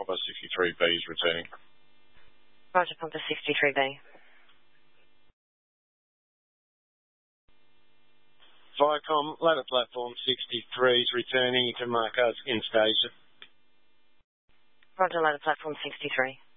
Papa 63B is returning. Roger, Papa 63B. Viacom, ladder platform 63 is returning. You can mark us in station. Roger, ladder platform 63.